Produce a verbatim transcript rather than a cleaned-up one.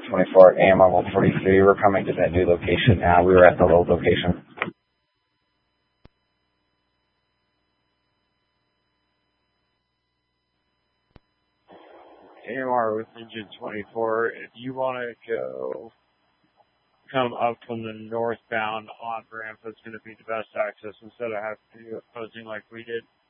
twenty-four, A M R one forty-three. We're coming to that new location now. We were at the old location. A M R with engine twenty-four, if you want to go come up from the northbound on ramp, that's going to be the best access instead of having to do opposing like we did.